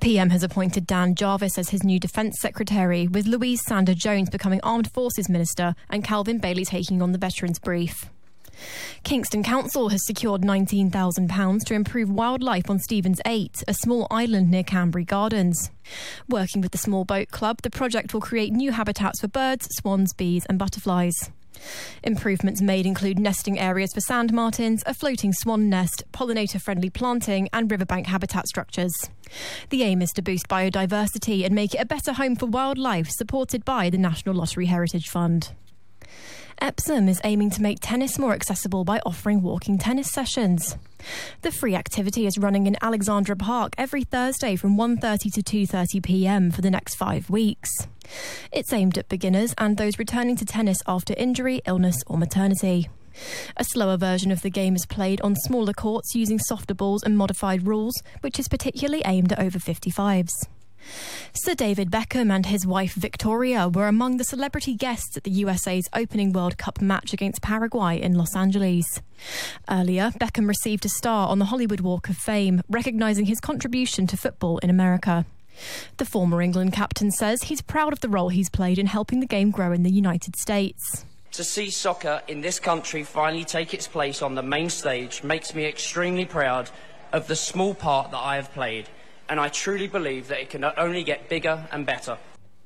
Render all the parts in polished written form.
PM has appointed Dan Jarvis as his new Defence Secretary, with Louise Sander-Jones becoming Armed Forces Minister and Calvin Bailey taking on the Veterans Brief. Kingston Council has secured £19,000 to improve wildlife on Stevens 8, a small island near Canbury Gardens. Working with the Small Boat Club, the project will create new habitats for birds, swans, bees and butterflies. Improvements made include nesting areas for sand martins, a floating swan nest, pollinator-friendly planting and riverbank habitat structures. The aim is to boost biodiversity and make it a better home for wildlife, supported by the National Lottery Heritage Fund. Epsom is aiming to make tennis more accessible by offering walking tennis sessions. The free activity is running in Alexandra Park every Thursday from 1:30 to 2:30 p.m. for the next 5 weeks. It's aimed at beginners and those returning to tennis after injury, illness or maternity. A slower version of the game is played on smaller courts using softer balls and modified rules, which is particularly aimed at over 55s. Sir David Beckham and his wife Victoria were among the celebrity guests at the USA's opening World Cup match against Paraguay in Los Angeles. Earlier, Beckham received a star on the Hollywood Walk of Fame, recognising his contribution to football in America. The former England captain says he's proud of the role he's played in helping the game grow in the United States. To see soccer in this country finally take its place on the main stage makes me extremely proud of the small part that I have played. And I truly believe that it can only get bigger and better.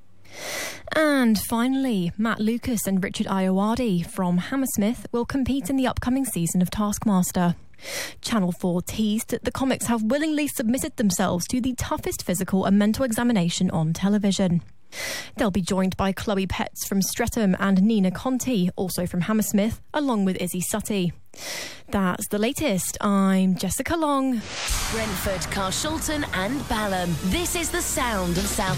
And finally, Matt Lucas and Richard Ayoade from Hammersmith will compete in the upcoming season of Taskmaster. Channel 4 teased that the comics have willingly submitted themselves to the toughest physical and mental examination on television. They'll be joined by Chloe Petts from Streatham and Nina Conti, also from Hammersmith, along with Izzy Sutty. That's the latest. I'm Jessica Long. Brentford, Carshalton and Balham. This is the sound of South